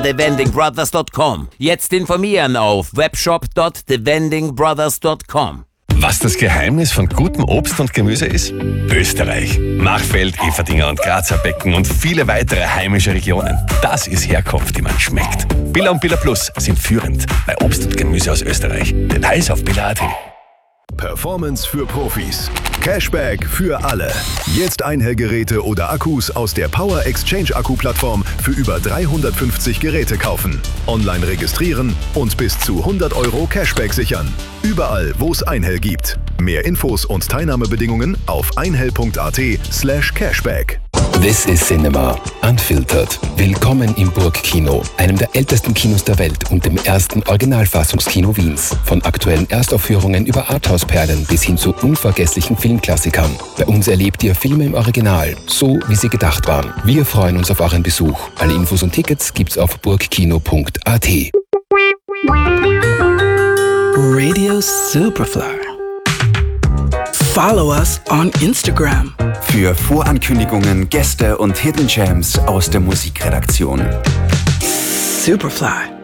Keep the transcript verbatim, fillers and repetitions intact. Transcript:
the vending brothers dot com. Jetzt informieren auf webshop dot the vending brothers dot com. Was das Geheimnis von gutem Obst und Gemüse ist? Österreich. Machfeld, Everdinger und Grazer Becken und viele weitere heimische Regionen. Das ist Herkunft, die man schmeckt. Billa und Billa Plus sind führend bei Obst und Gemüse aus Österreich. Details auf billa punkt at. Performance für Profis. Cashback für alle. Jetzt Einhellgeräte oder Akkus aus der Power Exchange Akku-Plattform für über dreihundertfünfzig Geräte kaufen. Online registrieren und bis zu hundert Euro Cashback sichern. Überall, wo es Einhell gibt. Mehr Infos und Teilnahmebedingungen auf einhell punkt at slash cashback. This is Cinema, unfiltered. Willkommen im Burgkino, einem der ältesten Kinos der Welt und dem ersten Originalfassungskino Wiens. Von aktuellen Erstaufführungen über Arthouse-Perlen bis hin zu unvergesslichen Filmklassikern. Bei uns erlebt ihr Filme im Original, so wie sie gedacht waren. Wir freuen uns auf euren Besuch. Alle Infos und Tickets gibt's auf burgkino punkt at. Radio Superfly. Follow us on Instagram. Für Vorankündigungen, Gäste und Hidden Gems aus der Musikredaktion. Superfly.